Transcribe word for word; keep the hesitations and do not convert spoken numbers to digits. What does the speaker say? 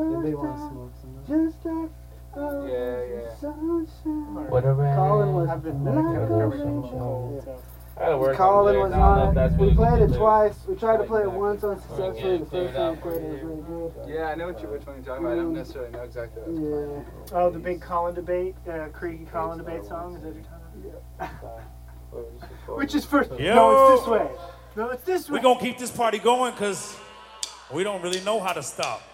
Anybody want to smoke some? Just like oh, Yeah, yeah. sunshine. Whatever. Colin was I've been like medicated a for some rain. cold, so. I had to work Colin on was lyrics. I don't know on if it. that's We really played good it twice. lyrics. We tried to Like play it that. once Yeah, unsuccessfully. The clear first it time we out played for it was you. really good. Yeah, I know what you, which one you're talking about. I don't necessarily know exactly what it's Yeah. Oh, the big Colin debate, uh, Creaky Colin debate song, is that what you're talking about? Yeah. Which is first? Yo. No, it's this way. No, it's this way. We're going to keep this party going because we don't really know how to stop.